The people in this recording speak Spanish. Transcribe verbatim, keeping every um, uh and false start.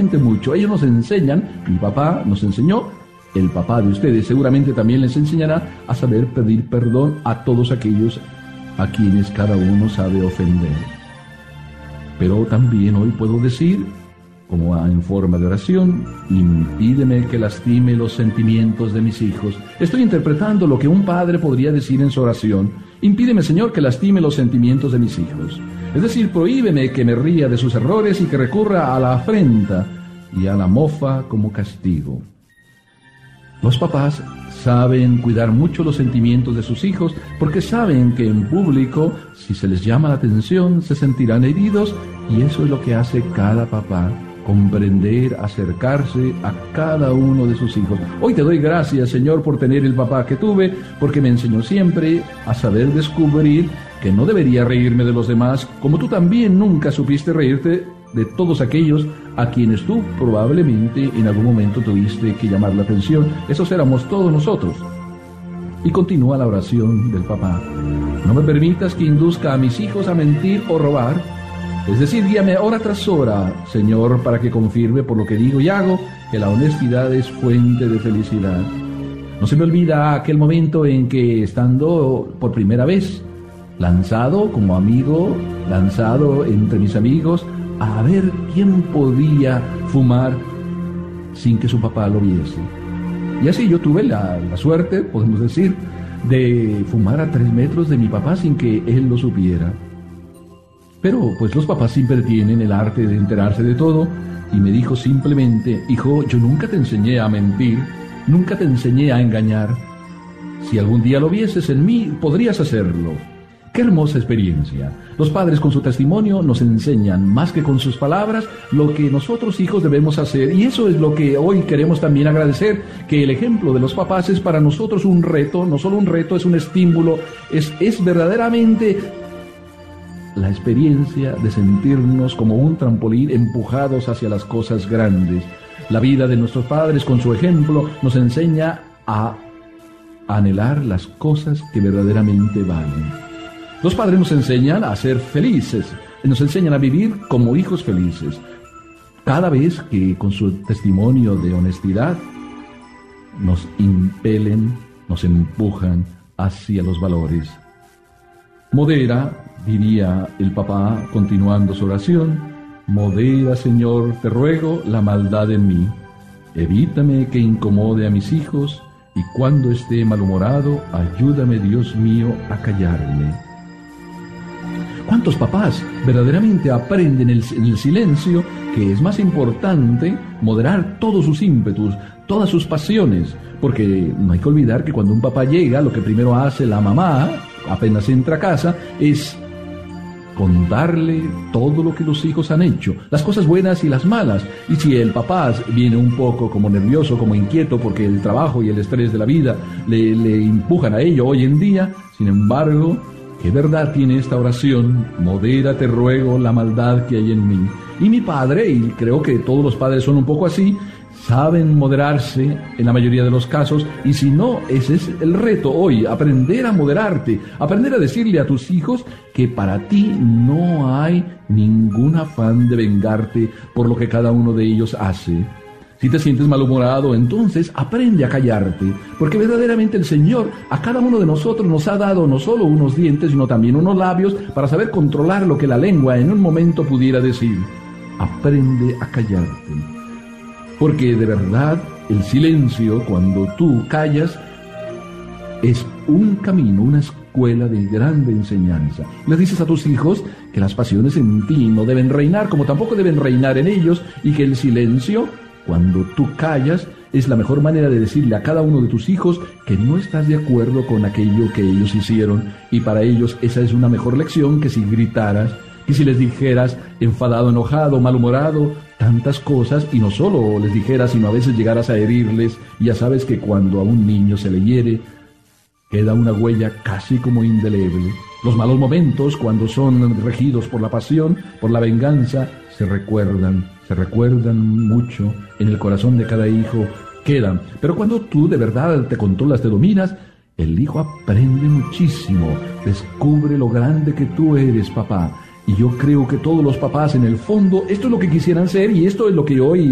mucho. Ellos nos enseñan, mi papá nos enseñó, el papá de ustedes seguramente también les enseñará a saber pedir perdón a todos aquellos a quienes cada uno sabe ofender. Pero también hoy puedo decir, como en forma de oración, impídeme que lastime los sentimientos de mis hijos. Estoy interpretando lo que un padre podría decir en su oración. Impídeme, Señor, que lastime los sentimientos de mis hijos. Es decir, prohíbeme que me ría de sus errores y que recurra a la afrenta y a la mofa como castigo. Los papás saben cuidar mucho los sentimientos de sus hijos porque saben que en público, si se les llama la atención, se sentirán heridos, y eso es lo que hace cada papá, comprender, acercarse a cada uno de sus hijos. Hoy te doy gracias, Señor, por tener el papá que tuve, porque me enseñó siempre a saber descubrir que no debería reírme de los demás, como tú también nunca supiste reírte de todos aquellos a quienes tú probablemente en algún momento tuviste que llamar la atención. Esos éramos todos nosotros. Y continúa la oración del papá. No me permitas que induzca a mis hijos a mentir o robar. Es decir, guíame hora tras hora, Señor, para que confirme por lo que digo y hago que la honestidad es fuente de felicidad. No se me olvida aquel momento en que, estando por primera vez lanzado como amigo, lanzado entre mis amigos, a ver quién podía fumar sin que su papá lo viese. Y así yo tuve la, la suerte, podemos decir, de fumar a tres metros de mi papá sin que él lo supiera. Pero pues los papás siempre tienen el arte de enterarse de todo, y me dijo simplemente: hijo, yo nunca te enseñé a mentir, nunca te enseñé a engañar. Si algún día lo vieses en mí, podrías hacerlo. ¡Qué hermosa experiencia! Los padres con su testimonio nos enseñan, más que con sus palabras, lo que nosotros hijos debemos hacer. Y eso es lo que hoy queremos también agradecer, que el ejemplo de los papás es para nosotros un reto, no solo un reto, es un estímulo, es, es verdaderamente la experiencia de sentirnos como un trampolín empujados hacia las cosas grandes. La vida de nuestros padres con su ejemplo nos enseña a anhelar las cosas que verdaderamente valen. Los padres nos enseñan a ser felices, nos enseñan a vivir como hijos felices. Cada vez que con su testimonio de honestidad nos impelen, nos empujan hacia los valores. Modera, diría el papá continuando su oración, modera, Señor, te ruego, la maldad en mí. Evítame que incomode a mis hijos, y cuando esté malhumorado, ayúdame, Dios mío, a callarme. ¿Cuántos papás verdaderamente aprenden el, en el silencio que es más importante moderar todos sus ímpetus, todas sus pasiones? Porque no hay que olvidar que cuando un papá llega, lo que primero hace la mamá, apenas entra a casa, es contarle todo lo que los hijos han hecho, las cosas buenas y las malas. Y si el papá viene un poco como nervioso, como inquieto, porque el trabajo y el estrés de la vida le, le empujan a ello hoy en día, sin embargo, ¿qué verdad tiene esta oración? Modera, te ruego, la maldad que hay en mí. Y mi padre, y creo que todos los padres son un poco así, saben moderarse en la mayoría de los casos, y si no, ese es el reto hoy, aprender a moderarte, aprender a decirle a tus hijos que para ti no hay ningún afán de vengarte por lo que cada uno de ellos hace. Si te sientes malhumorado, entonces aprende a callarte, porque verdaderamente el Señor a cada uno de nosotros nos ha dado no solo unos dientes, sino también unos labios para saber controlar lo que la lengua en un momento pudiera decir. Aprende a callarte, porque de verdad el silencio, cuando tú callas, es un camino, una escuela de grande enseñanza. Les dices a tus hijos que las pasiones en ti no deben reinar, como tampoco deben reinar en ellos, y que el silencio, cuando tú callas, es la mejor manera de decirle a cada uno de tus hijos que no estás de acuerdo con aquello que ellos hicieron, y para ellos esa es una mejor lección que si gritaras, que si les dijeras enfadado, enojado, malhumorado, tantas cosas, y no solo les dijeras, sino a veces llegaras a herirles. Y ya sabes que cuando a un niño se le hiere, queda una huella casi como indeleble. Los malos momentos, cuando son regidos por la pasión, por la venganza, se recuerdan, se recuerdan mucho en el corazón de cada hijo, quedan. Pero cuando tú de verdad te controlas, te dominas, el hijo aprende muchísimo, descubre lo grande que tú eres, papá. Y yo creo que todos los papás en el fondo, esto es lo que quisieran ser, y esto es lo que hoy